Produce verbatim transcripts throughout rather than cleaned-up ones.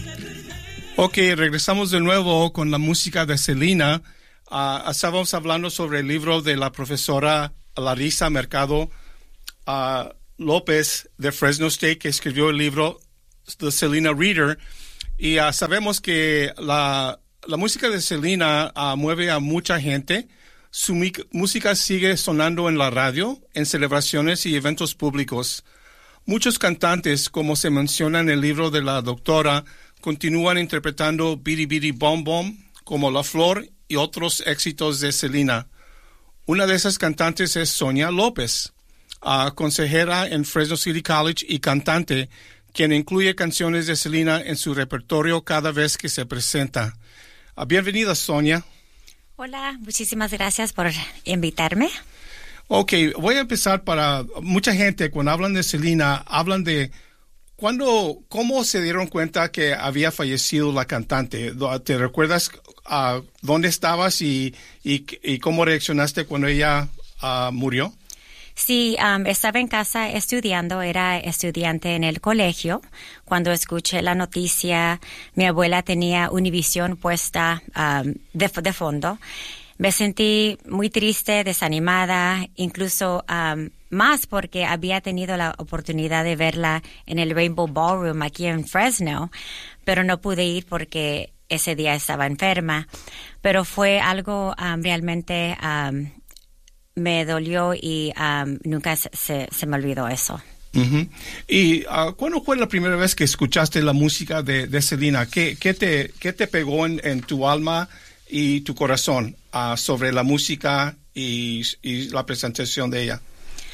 Ok, regresamos de nuevo con la música de Selena. Uh, estábamos hablando sobre el libro de la profesora Larisa Mercado uh, López de Fresno State, que escribió el libro The Selena Reader. Y uh, sabemos que la, la música de Selena uh, mueve a mucha gente. Su mi- música sigue sonando en la radio, en celebraciones y eventos públicos. Muchos cantantes, como se menciona en el libro de la doctora, continúan interpretando Bidi Bidi Bom Bom, como La Flor y otros éxitos de Selena. Una de esas cantantes es Sonia López, uh, consejera en Fresno City College y cantante, quien incluye canciones de Selena en su repertorio cada vez que se presenta. Uh, bienvenida, Sonia. Hola, muchísimas gracias por invitarme. Ok, voy a empezar para mucha gente, cuando hablan de Selena, hablan de cuándo, cómo se dieron cuenta que había fallecido la cantante. ¿Te recuerdas uh, dónde estabas y, y, y cómo reaccionaste cuando ella uh, murió? Sí, um, estaba en casa estudiando, era estudiante en el colegio. Cuando escuché la noticia, mi abuela tenía Univisión puesta um, de, de fondo. Me sentí muy triste, desanimada, incluso um, más porque había tenido la oportunidad de verla en el Rainbow Ballroom aquí en Fresno, pero no pude ir porque ese día estaba enferma. Pero fue algo um, realmente um, me dolió y um, nunca se, se, se me olvidó eso. Uh-huh. ¿Y uh, cuándo fue la primera vez que escuchaste la música de, de Selena? ¿Qué, qué, te, qué te pegó en, en tu alma y tu corazón uh, sobre la música y, y la presentación de ella?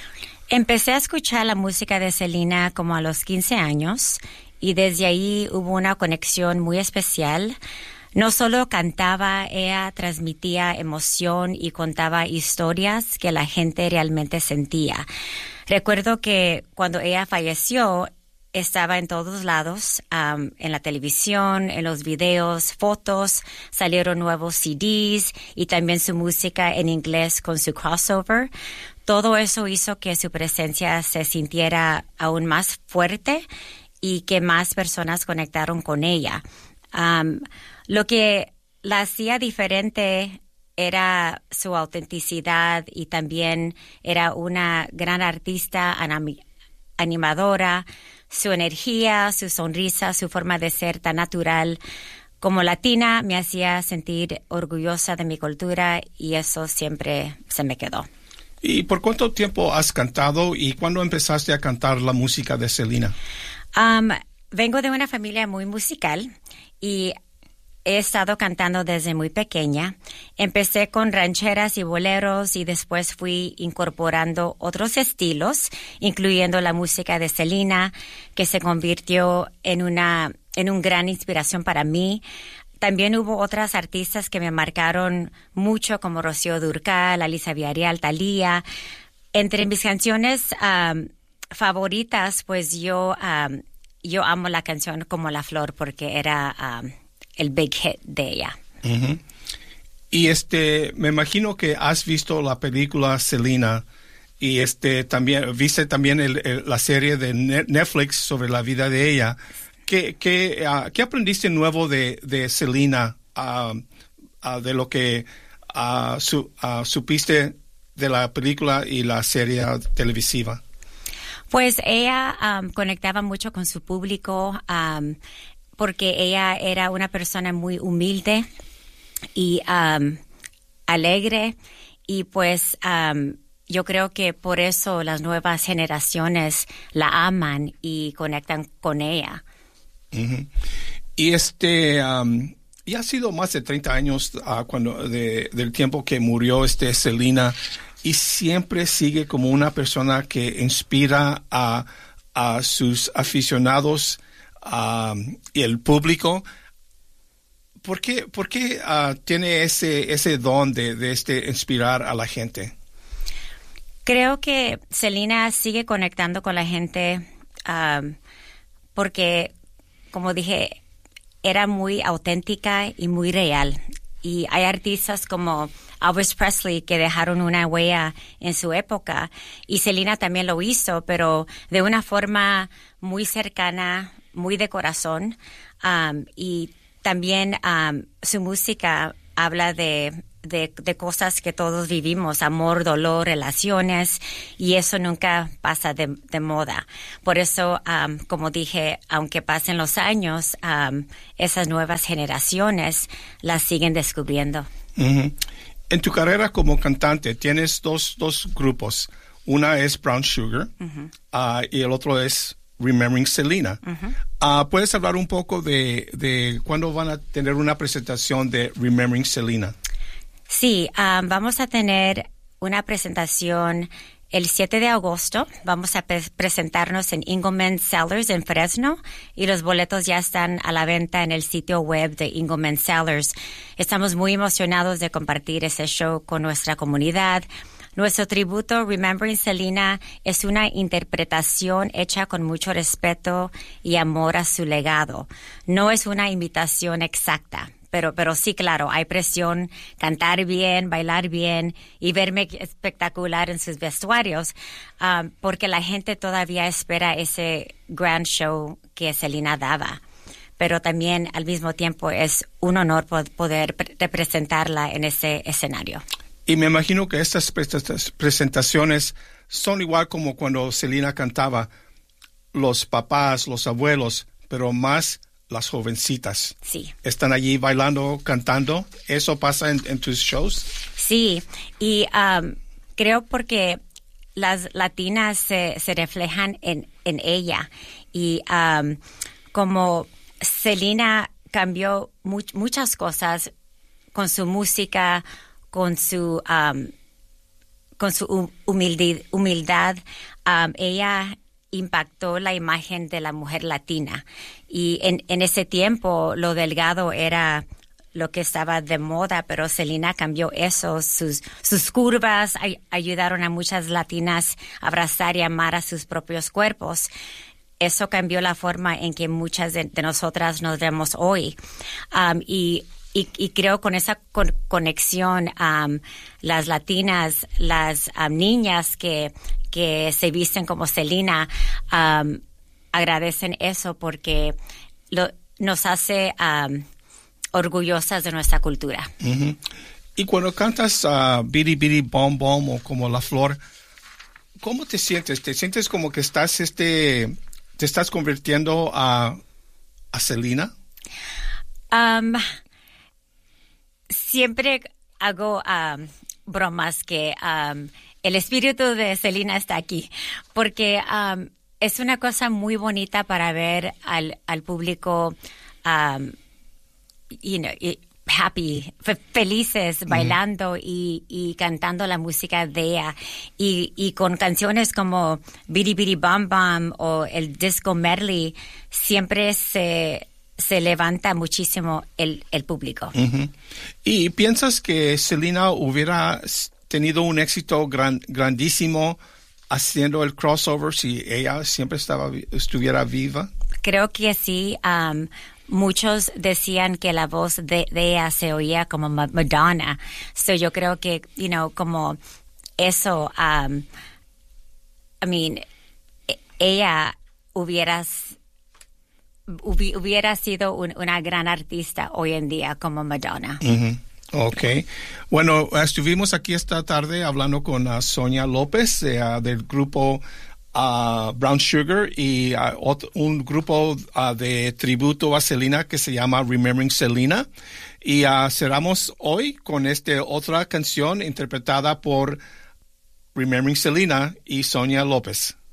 Empecé a escuchar la música de Selena como a los quince años y desde ahí hubo una conexión muy especial. No solo cantaba, ella transmitía emoción y contaba historias que la gente realmente sentía. Recuerdo que cuando ella falleció, estaba en todos lados, um, en la televisión, en los videos, fotos, salieron nuevos C Ds y también su música en inglés con su crossover. Todo eso hizo que su presencia se sintiera aún más fuerte y que más personas conectaron con ella. Um, lo que la hacía diferente era su autenticidad y también era una gran artista anam- animadora. Su energía, su sonrisa, su forma de ser tan natural como latina me hacía sentir orgullosa de mi cultura y eso siempre se me quedó. ¿Y por cuánto tiempo has cantado y cuándo empezaste a cantar la música de Selena? Um, vengo de una familia muy musical y he estado cantando desde muy pequeña. Empecé con rancheras y boleros y después fui incorporando otros estilos, incluyendo la música de Selena, que se convirtió en una, en una gran inspiración para mí. También hubo otras artistas que me marcaron mucho, como Rocío Dúrcal, Alicia Villarreal, Thalía. Entre mis canciones um, favoritas, pues yo, um, yo amo la canción Como la Flor porque era Um, el big hit de ella. Uh-huh. Y este, me imagino que has visto la película Selena y este también viste también el, el, la serie de Netflix sobre la vida de ella. ¿Qué, qué, uh, ¿qué aprendiste nuevo de, de Selena, uh, uh, de lo que uh, su, uh, supiste de la película y la serie televisiva? Pues ella um, conectaba mucho con su público, um, porque ella era una persona muy humilde y um, alegre y pues um, yo creo que por eso las nuevas generaciones la aman y conectan con ella. Uh-huh. Y este um, ya ha sido más de treinta años uh, cuando de, del tiempo que murió este Selena y siempre sigue como una persona que inspira a, a sus aficionados Um, y el público. ¿Por qué, por qué uh, tiene ese, ese don de, de este inspirar a la gente? Creo que Selena sigue conectando con la gente um, porque, como dije, era muy auténtica y muy real. Y hay artistas como Elvis Presley que dejaron una huella en su época y Selena también lo hizo, pero de una forma muy cercana, muy de corazón, um, y también um, su música habla de, de, de cosas que todos vivimos, amor, dolor, relaciones, y eso nunca pasa de, de moda. Por eso, um, como dije, aunque pasen los años, um, esas nuevas generaciones las siguen descubriendo. Uh-huh. En tu carrera como cantante tienes dos, dos grupos. Una es Brown Sugar, uh-huh. uh, y el otro es Remembering Selena. Uh-huh. Uh, ¿Puedes hablar un poco de, de cuándo van a tener una presentación de Remembering Selena? Sí, um, vamos a tener una presentación el siete de agosto. Vamos a pe- presentarnos en Engelman Cellars en Fresno, y los boletos ya están a la venta en el sitio web de Engelman Cellars. Estamos muy emocionados de compartir ese show con nuestra comunidad. Nuestro tributo, Remembering Selena, es una interpretación hecha con mucho respeto y amor a su legado. No es una imitación exacta, pero, pero sí, claro, hay presión, cantar bien, bailar bien y verme espectacular en sus vestuarios, um, porque la gente todavía espera ese grand show que Selena daba. Pero también, al mismo tiempo, es un honor poder representarla en ese escenario. Y me imagino que estas presentaciones son igual como cuando Selena cantaba, los papás, los abuelos, pero más las jovencitas. Sí. ¿Están allí bailando, cantando? ¿Eso pasa en, en tus shows? Sí, y um, creo porque las latinas se, se reflejan en, en ella. Y um, como Selena cambió much, muchas cosas con su música, con su um, con su humildad, humildad um, ella impactó la imagen de la mujer latina. Y en, en ese tiempo lo delgado era lo que estaba de moda, pero Selena cambió eso. Sus, sus curvas ay, ayudaron a muchas latinas a abrazar y amar a sus propios cuerpos. Eso cambió la forma en que muchas de, de nosotras nos vemos hoy. Um, y Y, y creo con esa con, conexión, um, las latinas, las um, niñas que, que se visten como Selena, um, agradecen eso porque lo, nos hace um, orgullosas de nuestra cultura. Uh-huh. Y cuando cantas uh, Bidi Bidi Bom Bom o como La Flor, ¿cómo te sientes? ¿Te sientes como que estás, este, te estás convirtiendo a, a Selena? Um, Siempre hago um, bromas que um, el espíritu de Selena está aquí, porque um, es una cosa muy bonita para ver al, al público, um, you know, happy, fe- felices, mm-hmm. bailando y, y cantando la música de ella. Y, y con canciones como Bidi Bidi Bom Bom o el Disco Medley, siempre se... se levanta muchísimo el, el público. Uh-huh. ¿Y piensas que Selena hubiera tenido un éxito gran, grandísimo haciendo el crossover si ella siempre estaba, estuviera viva? Creo que sí. Um, muchos decían que la voz de, de ella se oía como Madonna. So yo creo que, you know, como eso, um, I mean, ella hubiera... hubiera sido un, una gran artista hoy en día como Madonna. Uh-huh. Ok. Bueno, estuvimos aquí esta tarde hablando con uh, Sonia López uh, del grupo uh, Brown Sugar y uh, otro, un grupo uh, de tributo a Selena que se llama Remembering Selena. Y uh, cerramos hoy con esta otra canción interpretada por Remembering Selena y Sonia López.